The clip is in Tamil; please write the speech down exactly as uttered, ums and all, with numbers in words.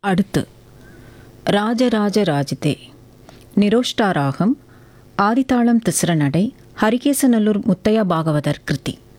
அடுத்து ராஜராஜ ராஜிதே, நிரோஷ்டா ராகம், ஆதித்தாளம் திஸ்ர நடை, ஹரிகேசநல்லூர் முத்தையா பாகவதர் கிருதி.